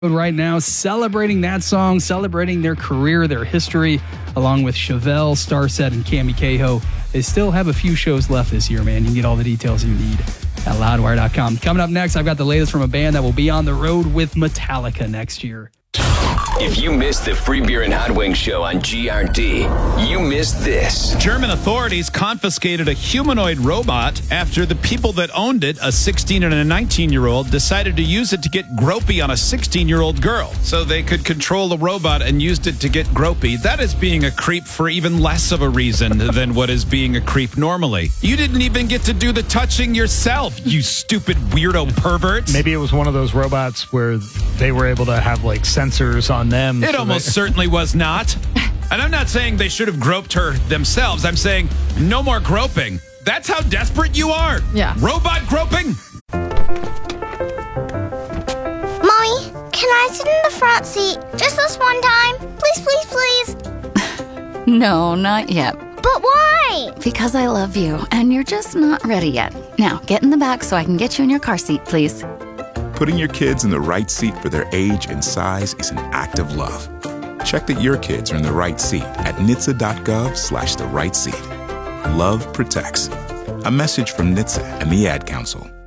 right now, celebrating that song, celebrating their career, their history, along with Chevelle, Starset, and Cammy Cahoe. They still have a few shows left this year, man. You can get all the details you need at loudwire.com. Coming up next, I've got the latest from a band that will be on the road with Metallica next year. If you missed the Free Beer and Hot Wings show on GRD, you missed this. German authorities confiscated a humanoid robot after the people that owned it, a 16 and a 19-year-old, decided to use it to get gropey on a 16-year-old girl. So they could control the robot and used it to get gropey. That is being a creep for even less of a reason than what is being a creep normally. You didn't even get to do the touching yourself, you stupid weirdo perverts. Maybe it was one of those robots where they were able to have like sensors on them. It almost certainly was not. And I'm not saying they should have groped her themselves. I'm saying no more groping. That's how desperate you are. Yeah. Robot groping. Mommy, can I sit in the front seat just this one time? Please, please, please. No, not yet. But why? Because I love you, and you're just not ready yet. Now, get in the back so I can get you in your car seat, please. Putting your kids in the right seat for their age and size is an act of love. Check that your kids are in the right seat at NHTSA.gov/the right seat. Love protects. A message from NHTSA and the Ad Council.